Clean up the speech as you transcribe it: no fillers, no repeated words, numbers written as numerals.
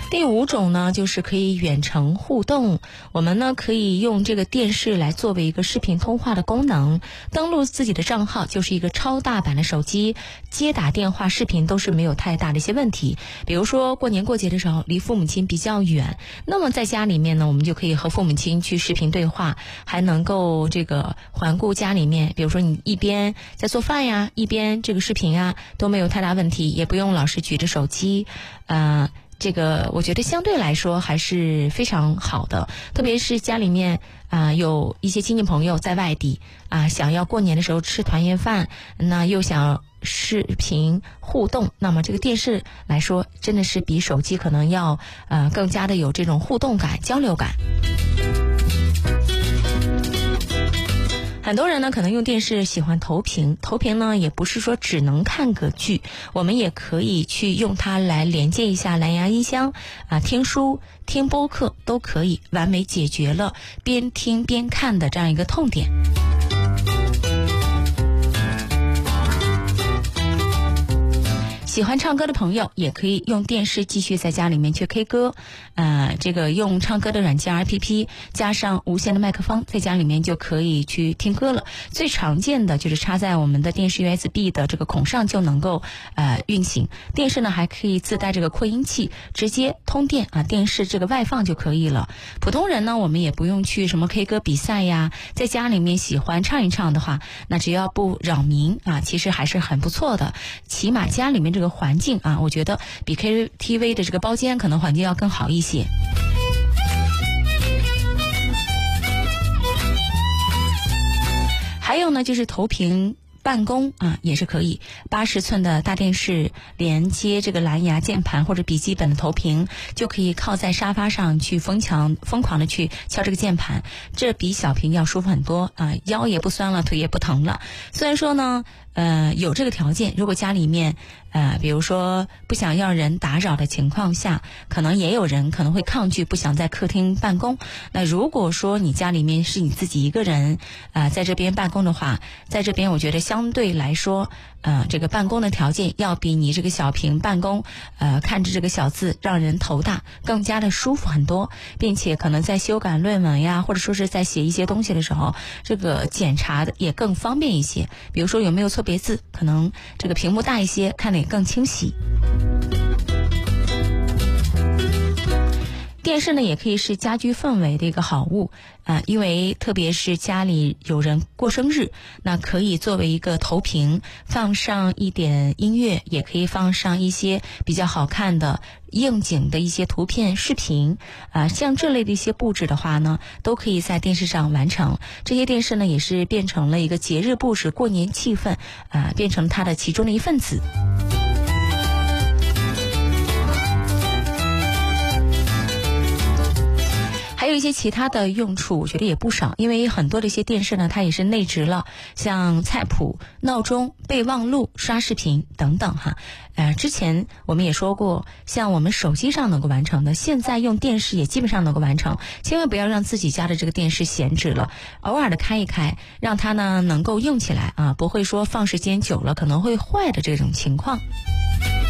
第5种呢，就是可以远程互动。我们呢可以用这个电视来作为一个视频通话的功能，登录自己的账号就是一个超大版的手机，接打电话、视频都是没有太大的一些问题。比如说过年过节的时候，离父母亲比较远，那么在家里面呢，我们就可以和父母亲去视频对话，还能够这个环顾家里面，比如说你一边在做饭呀，一边这个视频啊，都没有太大问题，也不用老是举着手机，这个我觉得相对来说还是非常好的，特别是家里面有一些亲戚朋友在外地想要过年的时候吃团圆饭，那又想视频互动，那么这个电视来说真的是比手机可能要更加的有这种互动感、交流感。很多人呢可能用电视喜欢投屏，投屏呢也不是说只能看个剧，我们也可以去用它来连接一下蓝牙音箱听书、听播客都可以，完美解决了边听边看的这样一个痛点。喜欢唱歌的朋友也可以用电视继续在家里面去 K 歌，这个用唱歌的软件 APP 加上无线的麦克风，在家里面就可以去听歌了。最常见的就是插在我们的电视 USB 的这个孔上就能够运行。电视呢还可以自带这个扩音器，直接通电电视这个外放就可以了。普通人呢，我们也不用去什么 K 歌比赛呀，在家里面喜欢唱一唱的话，那只要不扰民其实还是很不错的。起码家里面这个环境我觉得比 KTV 的这个包间可能环境要更好一些。还有呢，就是投屏办公也是可以，80寸的大电视连接这个蓝牙键盘或者笔记本的投屏，就可以靠在沙发上去疯狂的去敲这个键盘，这比小屏要舒服很多腰也不酸了，腿也不疼了。虽然说呢有这个条件，如果家里面比如说不想要人打扰的情况下，可能也有人可能会抗拒，不想在客厅办公。那如果说你家里面是你自己一个人在这边办公的话，在这边我觉得相对来说这个办公的条件要比你这个小屏办公看着这个小字让人头大更加的舒服很多，并且可能在修改论文呀，或者说是在写一些东西的时候，这个检查的也更方便一些。比如说有没有错别字，可能这个屏幕大一些，看得也更清晰。电视呢也可以是家居氛围的一个好物因为特别是家里有人过生日，那可以作为一个投屏，放上一点音乐，也可以放上一些比较好看的应景的一些图片视频像这类的一些布置的话呢，都可以在电视上完成。这些电视呢也是变成了一个节日布置、过年气氛变成它的其中的一份子。还有一些其他的用处我觉得也不少，因为很多的一些电视呢它也是内置了像菜谱、闹钟、备忘录、刷视频等等之前我们也说过，像我们手机上能够完成的，现在用电视也基本上能够完成。千万不要让自己家的这个电视闲置了，偶尔的开一开，让它呢能够用起来不会说放时间久了可能会坏的这种情况。